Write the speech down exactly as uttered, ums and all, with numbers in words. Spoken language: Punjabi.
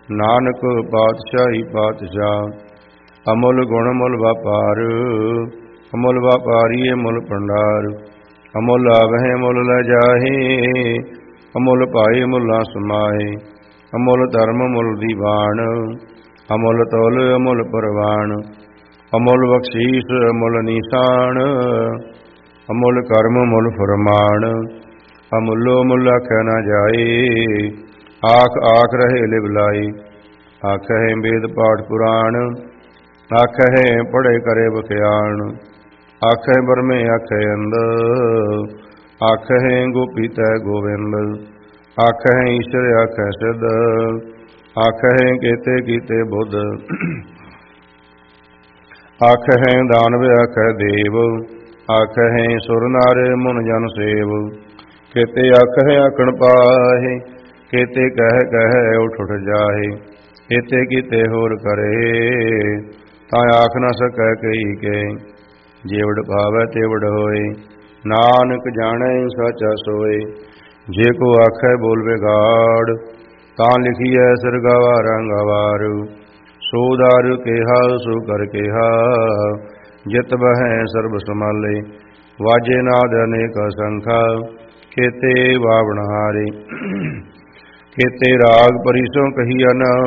ਨਾਨਕ ਪਾਤਸ਼ਾਹੀ ਪਾਤਸ਼ਾਹ। ਅਮੁੱਲ ਗੁਣ ਮੁੱਲ ਵਪਾਰ, ਅਮੁੱਲ ਵਪਾਰੀਏ ਮੁੱਲ ਭੰਡਾਰ। ਅਮੁੱਲ ਆਵਹਿ ਮੁੱਲ ਲੈ ਜਾਹੇ, ਅਮੁੱਲ ਭਾਏ ਮੁੱਲਾਂ ਸਮਾਏ। ਅਮੁੱਲ ਧਰਮ ਮੁੱਲ ਦੀਵਾਨ, ਅਮੁੱਲ ਤੋਲ ਅਮੁੱਲ ਪਰਵਾਨ। ਅਮੁੱਲ ਬਖਸ਼ੀਸ ਅਮੁੱਲ ਨੀਸਾਨ, ਅਮੁੱਲ ਕਰਮ ਮੁੱਲ ਫਰਮਾਨ। ਅਮੁੱਲੋ ਮੁੱਲ ਆਖਿਆ ਨਾ ਜਾਏ, ਆਖ ਆਖ ਰਹੇ ਲਿਵ ਲਾਈ। ਆਖਹਿ ਵੇਦ ਪਾਠ ਪੁਰਾਣ, ਆਖਹਿ ਪੜ੍ਹੇ ਕਰੇ ਬਖਿਆਣ। ਆਖਹਿ ਬਰਮੇ ਆਖਹਿ ਅੰਦ, ਆਖਹਿ ਗੋਪੀ ਤੈ ਗੋਵਿੰਦ। ਆਖਹਿ ਈਸ਼ਰ ਆਖਹਿ ਸਿੱਧ, ਆਖਹਿ ਕੇਤੇ ਕੀਤੇ ਬੁੱਧ। ਆਖਹਿ ਦਾਨਵ ਆਖਹਿ ਦੇਵ, ਆਖਹਿ ਸੁਰ ਨਰ ਮੁਨ ਜਨ ਸੇਵ। ਕੇਤੇ ਆਖਹਿ ਆਖਣ ਪਾਹੇ, ਕੇਤੇ ਕਹਿ ਕਹਿ ਉਠ ਉਠ ਜਾਹੇ। ਕੇਤੇ ਕੀਤੇ ਹੋਰ ਕਰੇ, ਤਾਂ ਆਖ ਨਾ ਸਕੈ ਕਹੀ ਕੇ। ਜੇਵੜ ਭਾਵੈ ਤੇਵੜ ਹੋਏ, ਨਾਨਕ ਜਾਣੈ ਸਾਚਾ ਸੋਏ। ਜੇ ਕੋ ਆਖੈ ਬੋਲ ਵਿਗਾੜ, ਤਾਂ ਲਿਖੀਐ ਸਿਰਗਾਵਾਰਾਂ ਗਵਾਰ। ਸੋ ਦਾਰੂ ਕਿਹਾ ਸੋ ਕਰ ਕਿਹਾ, ਜਿਤ ਬਹੈ ਸਰਬ ਸਮਾਲੇ। ਵਾਜੇ ਨਾਦ ਅਨੇਕ ਸੰਖਾ, ਕੇਤੇ ਵਾਵਣ ਹਾਰੇ। ਕੇਤੇ ਰਾਗ ਪਰਿਸੋਂ ਕਹੀਆ ਨਾ,